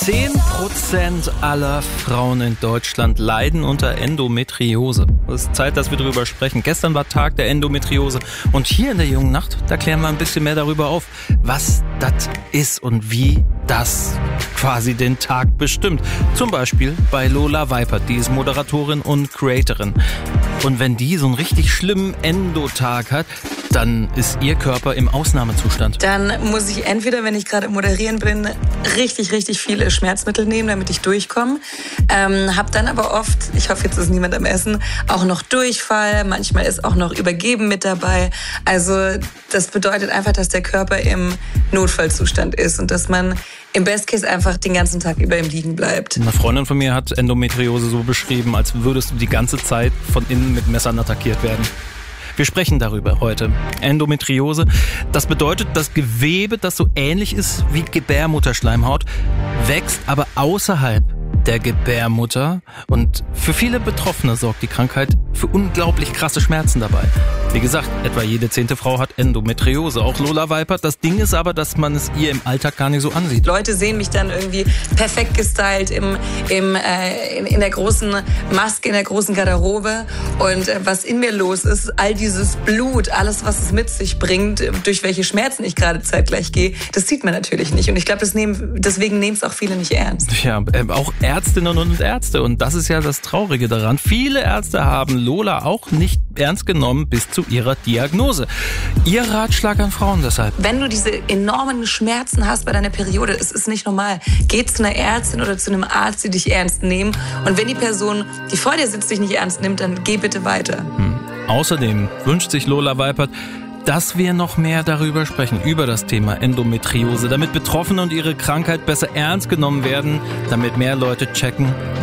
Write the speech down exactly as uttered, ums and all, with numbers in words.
zehn Prozent aller Frauen in Deutschland leiden unter Endometriose. Es ist Zeit, dass wir darüber sprechen. Gestern war Tag der Endometriose und hier in der Jungen Nacht, da klären wir ein bisschen mehr darüber auf, was das ist und wie das quasi den Tag bestimmt. Zum Beispiel bei Lola Weipert, die ist Moderatorin und Creatorin. Und wenn die so einen richtig schlimmen Endotag hat, dann ist ihr Körper im Ausnahmezustand. Dann muss ich entweder, wenn ich gerade moderieren bin, richtig, richtig viele Schmerzmittel nehmen, damit ich durchkomme. Ähm, hab dann aber oft, ich hoffe, jetzt ist niemand am Essen, auch noch Durchfall. Manchmal ist auch noch Übergeben mit dabei. Also das bedeutet einfach, dass der Körper im Notfallzustand ist und dass man im Best Case einfach den ganzen Tag über im Liegen bleibt. Eine Freundin von mir hat Endometriose so beschrieben, als würdest du die ganze Zeit von innen mit Messern attackiert werden. Wir sprechen darüber heute. Endometriose, das bedeutet, das Gewebe, das so ähnlich ist wie Gebärmutterschleimhaut, wächst aber außerhalb der Gebärmutter. Und für viele Betroffene sorgt die Krankheit für unglaublich krasse Schmerzen dabei. Wie gesagt, etwa jede zehnte Frau hat Endometriose, auch Lola Weipert. Das Ding ist aber, dass man es ihr im Alltag gar nicht so ansieht. Leute sehen mich dann irgendwie perfekt gestylt im, im, äh, in, in der großen Maske, in der großen Garderobe. Und äh, was in mir los ist, all dieses Blut, alles, was es mit sich bringt, durch welche Schmerzen ich gerade zeitgleich gehe, das sieht man natürlich nicht. Und ich glaube, das nehmen, deswegen nehmen es auch viele nicht ernst. Ja, äh, auch Ärztinnen und Ärzte. Und das ist ja das Traurige daran. Viele Ärzte haben Lola auch nicht ernst genommen bis zu ihrer Diagnose. Ihr Ratschlag an Frauen deshalb: Wenn du diese enormen Schmerzen hast bei deiner Periode, es ist nicht normal. Geh zu einer Ärztin oder zu einem Arzt, die dich ernst nehmen. Und wenn die Person, die vor dir sitzt, dich nicht ernst nimmt, dann geh bitte weiter. Hm. Außerdem wünscht sich Lola Weipert, dass wir noch mehr darüber sprechen, über das Thema Endometriose, damit Betroffene und ihre Krankheit besser ernst genommen werden, damit mehr Leute checken,